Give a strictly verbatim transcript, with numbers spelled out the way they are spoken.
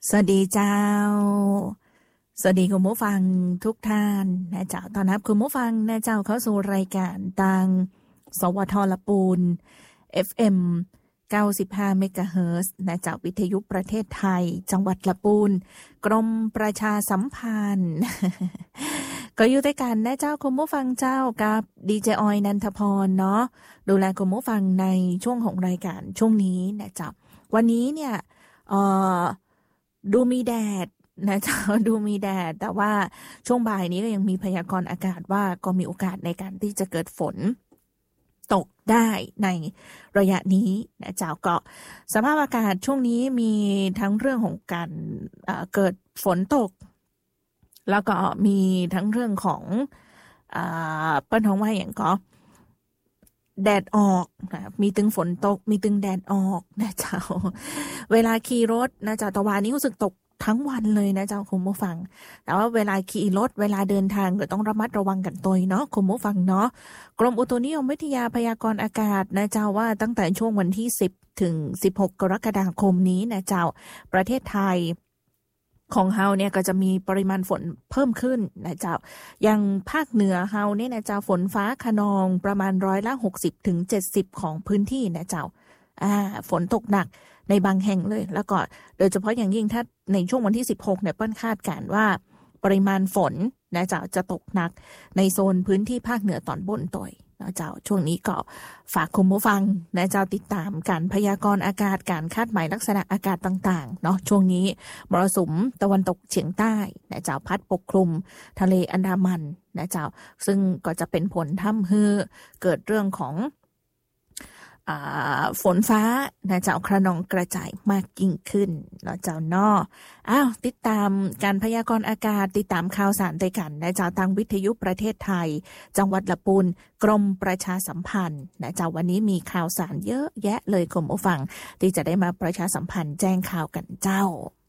สวัสดีเจ้าสวัสดีคุณผู้ฟังทุกท่านนะเจ้าต้อนรับคุณผู้ฟังนะเจ้าเข้าสู่รายการทางสวทละปูน เอฟ เอ็ม เก้าสิบห้า เมกะเฮิรตซ์นะเจ้าวิทยุประเทศไทยจังหวัดละปูนกรมประชาสัมพันธ์ ก็อยู่ด้วยกันนะเจ้าคุณผู้ฟังเจ้ากับดีเจออยนันทพรเนาะดูแลคุณผู้ฟังในช่วงของรายการช่วงนี้นะเจ้าวันนี้เนี่ยเอ่อดูมีแดดนะเจ้าดูมีแดดแต่ว่าช่วงบ่ายนี้ก็ยังมีพยากรณ์อากาศว่าก็มีโอกาสในการที่จะเกิดฝนตกได้ในระยะนี้นะเจ้าก็สภาพอากาศช่วงนี้มีทั้งเรื่องของการเอ่อเกิดฝนตกแล้วก็มีทั้งเรื่องของอ่าเปิ้นท้องว่าอย่างก็แดดออกนะมีตึงฝนตกมีตึงแดดออกนะเจ้าเวลาขี่รถนะเจ้าตะวันนี้รู้สึกตกทั้งวันเลยนะเจ้าคุณผู้ฟังแต่ว่าเวลาขี่รถเวลาเดินทางก็ต้องระมัดระวังกันตัวเนาะคุณผู้ฟังเนาะกรมอุตุนิยมวิทยาพยากรณ์อากาศนะเจ้าว่าตั้งแต่ช่วงวันที่สิบถึงสิบหกกรกฎาคมนี้นะเจ้าประเทศไทยของเฮาเนี่ยก็จะมีปริมาณฝนเพิ่มขึ้นนะเจ้าอย่างภาคเหนือเฮาเนี่ยนะเจ้าฝนฟ้าคะนองประมาณร้อยละหกสิบถึงเจ็ดสิบของพื้นที่นะเจ้าอ่าฝนตกหนักในบางแห่งเลยแล้วก็โดยเฉพาะอย่างยิ่งถ้าในช่วงวันที่สิบหกเนี่ยเปิ้นคาดการณ์ว่าปริมาณฝนนะเจ้าจะตกหนักในโซนพื้นที่ภาคเหนือตอนบนตัวนะเจ้าช่วงนี้ก็ฝากคุณผู้ฟังนะเจ้าติดตามการพยากรณ์อากาศการคาดหมายลักษณะอากาศต่างๆเนาะช่วงนี้มรสุมตะวันตกเฉียงใต้นะเจ้าพัดปกคลุมทะเลอันดามันนะเจ้าซึ่งก็จะเป็นผลทำให้เกิดเรื่องของฝนฟ้านะเจ้าคระนองกระจายมากยิ่งขึ้นเนาะเจ้าเนาะอ้าวติดตามการพยากรณ์อากาศติดตามข่าวสารด้วยกันนะเจ้าทางวิทยุประเทศไทยจังหวัดละปูนกรมประชาสัมพันธ์นะเจ้าวันนี้มีข่าวสารเยอะแยะเลยคุณผู้ฟังที่จะได้มาประชาสัมพันธ์แจ้งข่าวกันเจ้า